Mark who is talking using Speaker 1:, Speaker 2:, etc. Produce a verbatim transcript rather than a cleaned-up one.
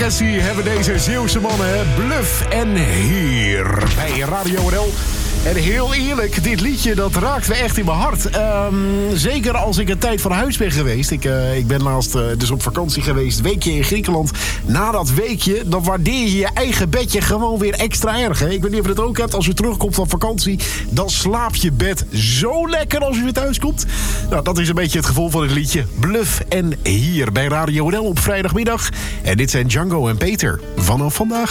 Speaker 1: Legacy hebben deze Zeeuwse mannen Bluff en Hier bij Radio N L. En heel eerlijk, dit liedje dat raakt me echt in mijn hart. Um, zeker als ik een tijd van huis ben geweest. Ik, uh, ik ben laatst uh, dus op vakantie geweest, weekje in Griekenland. Na dat weekje, dan waardeer je je eigen bedje gewoon weer extra erg. Hè? Ik weet niet of je het ook hebt. Als je terugkomt van vakantie, dan slaapt je bed zo lekker als je weer thuis komt. Nou, dat is een beetje het gevoel van het liedje Bluff en Hier bij Radio N L op vrijdagmiddag. En dit zijn Django en Peter vanaf vandaag.